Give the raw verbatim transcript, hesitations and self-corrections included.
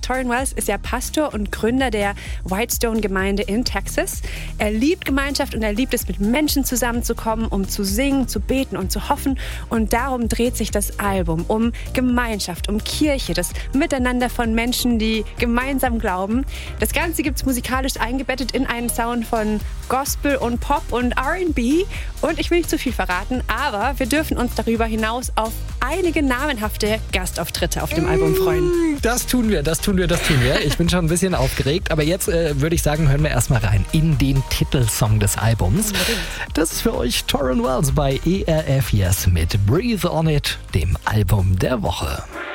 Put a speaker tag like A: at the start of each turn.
A: Tauren Wells ist ja Pastor und Gründer der Whitestone-Gemeinde in Texas. Er liebt Gemeinschaft und er liebt es, mit Menschen zusammenzukommen, um zu singen, zu beten und zu hoffen. Und darum dreht sich das Album um Gemeinschaft, um Kirche, das Miteinander von Menschen, die gemeinsam glauben. Das Ganze gibt es musikalisch eingebettet in einen Sound von Gospel und Pop und R and B. Und ich will nicht zu viel verraten, aber wir dürfen uns darüber hinaus auf einige namenhafte Gastauftritte auf dem Album freuen.
B: Das tun wir, das tun wir, das tun wir. Ich bin schon ein bisschen aufgeregt, aber jetzt äh, würde ich sagen, hören wir erstmal rein in den Titelsong des Albums. Das ist für euch Tauren Wells bei E R F Yes mit Breathe On It, dem Album der Woche.